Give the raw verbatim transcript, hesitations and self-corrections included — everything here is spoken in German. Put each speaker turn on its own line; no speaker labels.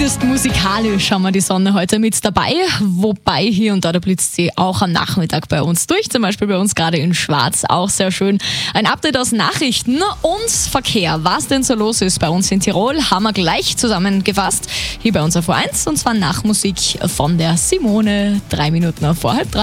Zumindest musikalisch haben wir die Sonne heute mit dabei, wobei hier und da der blitzt sie auch am Nachmittag bei uns durch, zum Beispiel bei uns gerade in Schwarz, auch sehr schön. Ein Update aus Nachrichten und Verkehr. Was denn so los ist bei uns in Tirol, haben wir gleich zusammengefasst, hier bei uns auf O eins, und zwar nach Musik von der Simone, drei Minuten vor halb drei.